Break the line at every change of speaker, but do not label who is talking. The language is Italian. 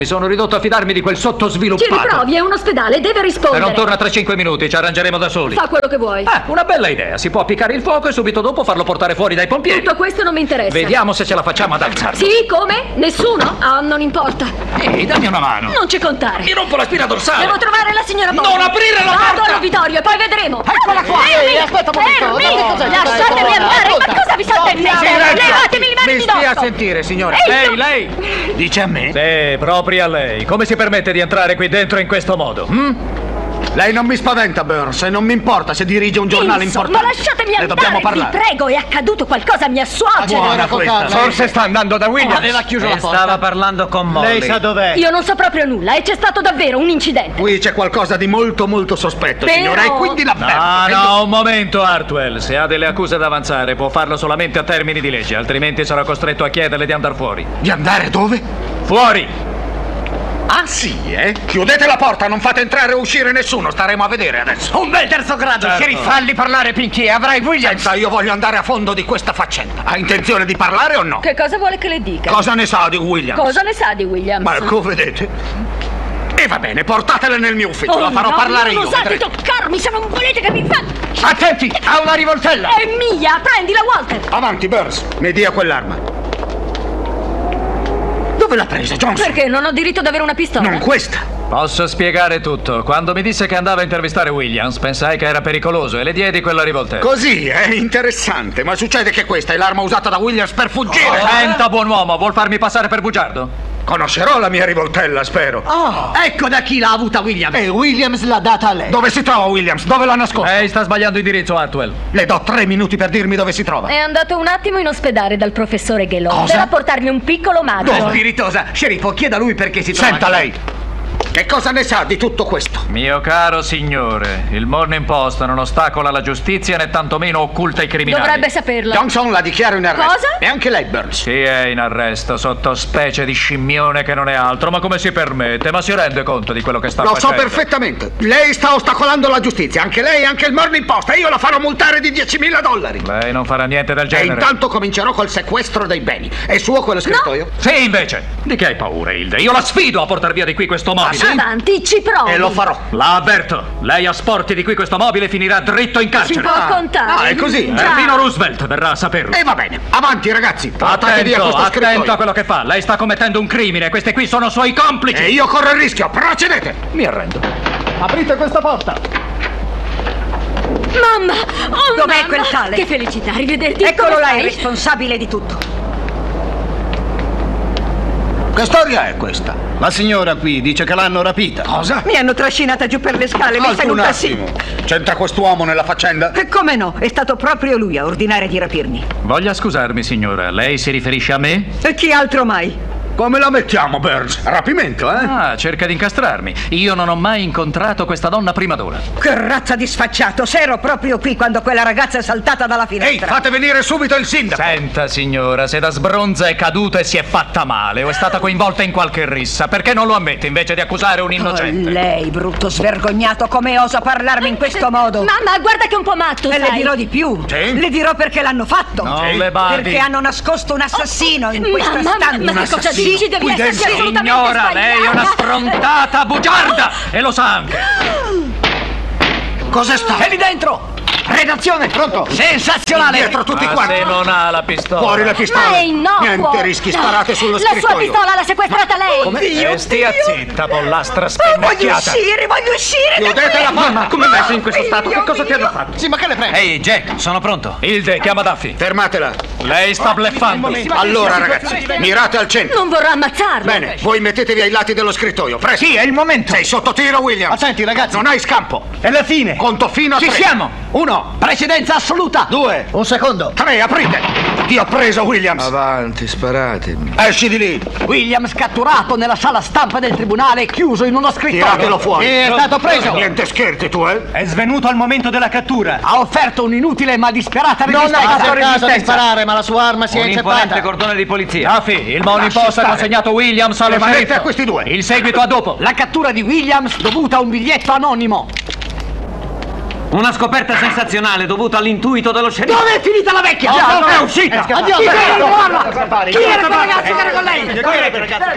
Mi sono ridotto a fidarmi di quel sottosviluppato.
Ci riprovi, è un ospedale, deve rispondere.
Se non torna tra 5 minuti, ci arrangeremo da soli.
Fa quello che vuoi.
Una bella idea. Si può appiccare il fuoco e subito dopo farlo portare fuori dai pompieri.
Tutto questo non mi interessa.
Vediamo se ce la facciamo ad alzarlo.
Sì, come? Nessuno? Non importa.
Ehi, dammi una mano.
Non ci contare.
Mi rompo la spina dorsale.
Devo trovare la signora Bond.
Non aprire la porta!
Vado all'uditorio e poi vedremo.
Eccola qua!
Fermi!
Aspetta un momento!
Fermi!
No, cosa gli fai?
Lasciatemi andare!
Ascolta.
Ma cosa vi salta in mente? Levatemi le mani
Mi
di
stia a
dosso!
sentire, signora.
Ehi,
Lei!
Dice a me?
Sì, proprio a lei. Come si permette di entrare qui dentro in questo modo?
Lei non mi spaventa, Burns, e non mi importa se dirige un giornale
Insomma,
importante.
lasciatemi
Ne
andare!
dobbiamo parlare.
Vi prego, è accaduto qualcosa a mia suocera!
Buona questa.
Forse sta andando da Williams.
Aveva chiuso la porta.
Stava parlando con Molly.
Lei sa dov'è?
Io non so proprio nulla e c'è stato davvero un incidente.
Qui c'è qualcosa di molto molto sospetto,
Però-
signora, e quindi l'avverto.
No, un momento, Hartwell. Se ha delle accuse da avanzare, può farlo solamente a termini di legge, altrimenti sarà costretto a chiederle di andare fuori.
Di andare dove?
Fuori!
Ah, sì, eh? Chiudete la porta, non fate entrare o uscire nessuno, staremo a vedere adesso.
Un bel terzo grado,
Certo.
sheriff, falli parlare, Pinky, avrai Williams.
Senta, io voglio andare a fondo di questa faccenda. Ha intenzione di parlare o no?
Che cosa vuole che le dica?
Cosa ne sa di Williams?
Cosa ne sa di Williams?
Marco, vedete? E va bene, portatela nel mio ufficio, la farò
no,
parlare
non
io.
osate
vedrete.
toccarmi se non volete che vi faccia!
Attenti, ha una rivoltella.
È mia! Prendila, Walter!
Avanti, Burns, mi dia quell'arma. Dove l'ha presa, Johnson?
Perché non ho diritto ad avere una pistola?
Non questa.
Posso spiegare tutto. Quando mi disse che andava a intervistare Williams, pensai che era pericoloso e le diedi quella rivoltella.
Così, è interessante, ma succede che questa è l'arma usata da Williams per fuggire.
Senta, buon uomo, vuol farmi passare per bugiardo?
Conoscerò la mia rivoltella, spero.
Ecco da chi l'ha avuta Williams.
E Williams l'ha data a lei. Dove si trova Williams? Dove l'ha nascosta?
Lei sta sbagliando indirizzo, Hartwell.
Le do 3 minuti per dirmi dove si trova.
È andato un attimo in ospedale dal professore Gelò.
Cosa?
Per portarmi un piccolo maggio.
Spiritosa, sceriffo, chieda a lui perché si trova.
Senta lei. Che cosa ne sa di tutto questo?
Mio caro signore, il Morning Post non ostacola la giustizia né tantomeno occulta i criminali.
Dovrebbe saperlo.
Johnson la dichiaro in arresto.
Cosa?
E anche lei, Burns.
Sì, è in arresto, sottospecie di scimmione che non è altro. Ma come si permette? Ma si rende conto di quello che sta
Lo so
facendo?
perfettamente. Lei sta ostacolando la giustizia. Anche lei e anche il Morning Post. E io la farò multare di $10.000.
Lei non farà niente del
E
genere.
intanto comincerò col sequestro dei beni. È suo quello scrittoio?
Sì, invece. Di che hai paura, Hilde? Io la sfido a portar via di qui questo mobile.
Avanti, ci provi.
E lo farò.
La avverto. Lei asporti di qui questo mobile finirà dritto in
Si
carcere.
può contare.
è così.
Già.
Perfino Roosevelt verrà a saperlo.
E va bene. Avanti, ragazzi. Portate via questo
Attento
scrittoio.
a quello che fa. Lei sta commettendo un crimine. Questi qui sono suoi complici.
E io corro il rischio. Procedete.
Mi arrendo.
Aprite questa porta.
Mamma! Oh,
Dov'è
mamma!
quel tale?
Che felicità, rivederti.
Eccolo
Come
là, il
stai?
responsabile di tutto.
Che storia è questa?
La signora qui dice che l'hanno rapita.
Cosa?
Mi hanno trascinata giù per le scale, mi è
Ascolti un
venuta sì.
attimo. C'entra quest'uomo nella faccenda?
E come no? È stato proprio lui a ordinare di rapirmi.
Voglia scusarmi, signora. Lei si riferisce a me?
E chi altro mai?
Come la mettiamo, Burns? Rapimento, eh?
Ah, cerca di incastrarmi. Io non ho mai incontrato questa donna prima d'ora.
Che razza di sfacciato! Se ero proprio qui quando quella ragazza è saltata dalla
Ehi,
finestra.
fate venire subito il sindaco.
Senta, signora, se da sbronza è caduta e si è fatta male o è stata coinvolta in qualche rissa, perché non lo ammette invece di accusare un innocente?
Oh, lei, brutto svergognato, come osa parlarmi in questo modo?
Mamma, guarda che è un po' matto,
E le
sai.
dirò di più.
Sì?
Le dirò perché l'hanno fatto.
Non le badi.
Perché hanno nascosto un assassino in questa
Mamma,
stanza.
ma che cosa dici? Devi
Qui
esserci
dentro.
assolutamente
Signora, lei è una
sbagliata.
sfrontata bugiarda e lo sa anche.
Cos'è stato?
E lì dentro! Redazione!
Pronto?
Sensazionale!
Dietro tutti
Ma
quanti.
se non ha la pistola.
Fuori le pistole.
Ma è innocuo.
Niente rischi, sparate sullo
La sua
scrittoio.
pistola l'ha sequestrata lei.
E stia zitta, pollastra
Voglio
spennacchiata.
uscire, voglio uscire! da
Chiudete la
qui!
porta. Come messo in questo stato? Che
Dio
cosa ti hanno
mio.
fatto? Sì, ma che le prende?
Ehi, Jack, sono pronto.
Hilde, chiama Duffy.
Fermatela.
Lei sta bleffando.
Allora, ragazzi, mirate al centro.
Non vorrà ammazzarlo.
Bene, voi mettetevi ai lati dello scrittoio. Presto.
Sì, è il momento.
Sei sotto tiro, Williams.
Attenti, ragazzi.
Non hai scampo.
È la fine.
Conto fino a
Ci
3.
siamo.
1,
Precedenza assoluta.
2,
Un secondo.
3, aprite. Ti ho preso, Williams.
Avanti, sparatemi.
Esci di lì.
Williams catturato nella sala stampa del tribunale, chiuso in uno scrittoio.
Tiratelo fuori.
È stato preso.
Niente scherzi, tu, eh?
È svenuto al momento della cattura. Ha offerto un'inutile ma disperata
Non
resistenza.
ha cercato di sparare, ma la sua arma si è inceppata.
cordone di polizia. Duffy, il Morning Post ha
stare.
consegnato Williams allo
Le manette
sceriffo.
a questi due.
Il seguito a dopo.
La cattura di Williams dovuta a un biglietto anonimo.
Una scoperta sensazionale dovuta all'intuito dello sceriffo.
Dove è finita la vecchia?
no,
è uscita.
Addio,
Chi
aspetta.
era quel ragazzo che era con lei?